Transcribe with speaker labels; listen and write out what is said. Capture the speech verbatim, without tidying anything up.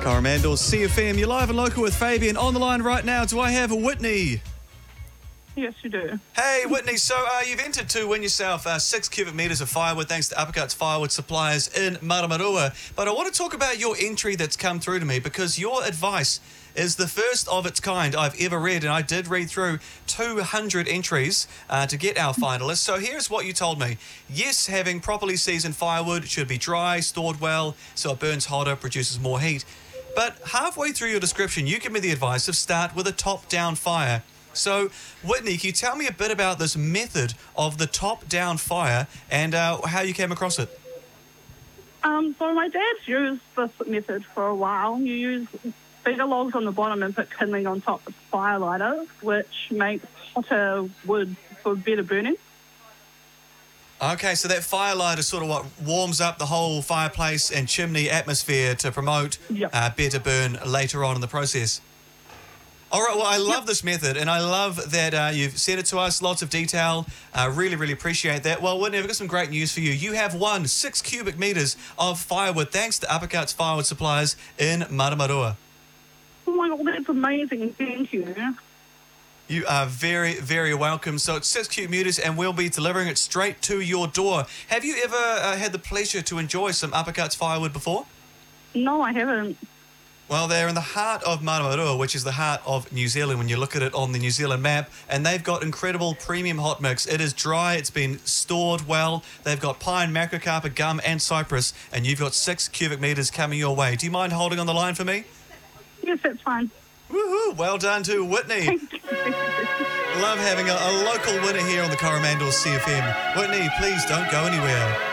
Speaker 1: Coromandel C F M, you're live and local with Fabian. On the line right now, do I have Whitney?
Speaker 2: Yes, you do.
Speaker 1: Hey, Whitney, so uh, you've entered to win yourself uh, six cubic metres of firewood thanks to Uppercuts Firewood Suppliers in Maramarua. But I want to talk about your entry that's come through to me because your advice is the first of its kind I've ever read, and I did read through two hundred entries uh, to get our finalists. So here's what you told me. Yes, having properly seasoned firewood should be dry, stored well, so it burns hotter, produces more heat. But halfway through your description, you give me the advice of start with a top-down fire. So, Whitney, can you tell me a bit about this method of the top-down fire and uh, how you came across it?
Speaker 2: Um, so my dad's used this method for a while. You use bigger logs on the bottom and put kindling on top with fire lighter, which makes hotter wood for better burning.
Speaker 1: Okay, so that firelight is sort of what warms up the whole fireplace and chimney atmosphere to promote
Speaker 2: Yep.
Speaker 1: uh, better burn later on in the process. All right, well, I love
Speaker 2: Yep.
Speaker 1: this method, and I love that uh, you've said it to us, lots of detail. Uh, really, really appreciate that. Well, Whitney, I've got some great news for you. You have won six cubic metres of firewood thanks to Uppercuts Firewood Suppliers in Maramarua.
Speaker 2: Oh my God, that's amazing. Thank you.
Speaker 1: You are very, very welcome. So it's six cubic metres, and we'll be delivering it straight to your door. Have you ever uh, had the pleasure to enjoy some Uppercuts Firewood before?
Speaker 2: No, I haven't.
Speaker 1: Well, they're in the heart of Maramarua, which is the heart of New Zealand when you look at it on the New Zealand map, and they've got incredible premium hot mix. It is dry, it's been stored well. They've got pine, macrocarpa, gum, and cypress, and you've got six cubic metres coming your way. Do you mind holding on the line for me?
Speaker 2: Yes, that's fine.
Speaker 1: Woohoo! Well done to Whitney. Love having a, a local winner here on the Coromandel C F M. Whitney, please don't go anywhere.